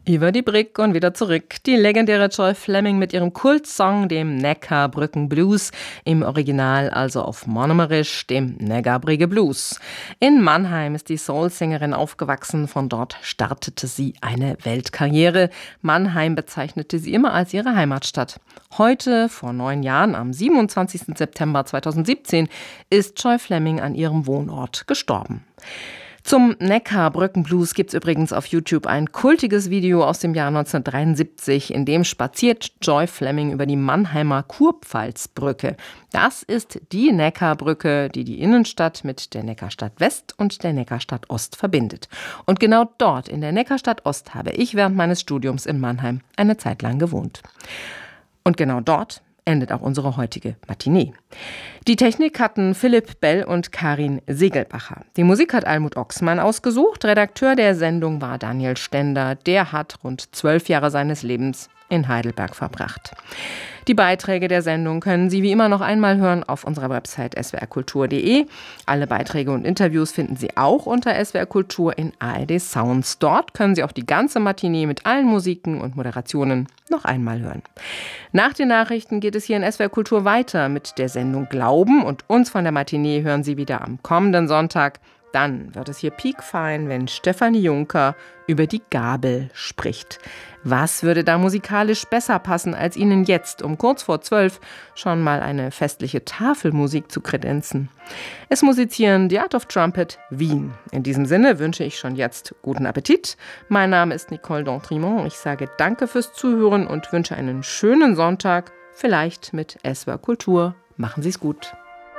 Über die Brigg und wieder zurück. Die legendäre Joy Fleming mit ihrem Kultsong, dem Neckarbrücken Blues, im Original also auf Monomerisch, dem Neckarbrigge Blues. In Mannheim ist die Soul-Sängerin aufgewachsen, von dort startete sie eine Weltkarriere. Mannheim bezeichnete sie immer als ihre Heimatstadt. Heute, vor 9 Jahren, am 27. September 2017, ist Joy Fleming an ihrem Wohnort gestorben. Zum Neckarbrücken-Blues gibt's übrigens auf YouTube ein kultiges Video aus dem Jahr 1973, in dem spaziert Joy Fleming über die Mannheimer Kurpfalzbrücke. Das ist die Neckarbrücke, die die Innenstadt mit der Neckarstadt West und der Neckarstadt Ost verbindet. Und genau dort, in der Neckarstadt Ost, habe ich während meines Studiums in Mannheim eine Zeit lang gewohnt. Und genau dort endet auch unsere heutige Matinee. Die Technik hatten Philipp Bell und Karin Segelbacher. Die Musik hat Almut Oxmann ausgesucht. Redakteur der Sendung war Daniel Stender. Der hat rund 12 Jahre seines Lebens in Heidelberg verbracht. Die Beiträge der Sendung können Sie wie immer noch einmal hören auf unserer Website swrkultur.de. Alle Beiträge und Interviews finden Sie auch unter SWR Kultur in ARD Sounds. Dort können Sie auch die ganze Matinee mit allen Musiken und Moderationen noch einmal hören. Nach den Nachrichten geht es hier in SWR Kultur weiter mit der Sendung Glauben und uns von der Matinee hören Sie wieder am kommenden Sonntag. Dann wird es hier piekfein, wenn Stefanie Juncker über die Gabel spricht. Was würde da musikalisch besser passen, als Ihnen jetzt um kurz vor 12 schon mal eine festliche Tafelmusik zu kredenzen? Es musizieren The Art of Trumpet Wien. In diesem Sinne wünsche ich schon jetzt guten Appetit. Mein Name ist Nicole D'Entremont. Ich sage danke fürs Zuhören und wünsche einen schönen Sonntag, vielleicht mit SWR Kultur. Machen Sie es gut.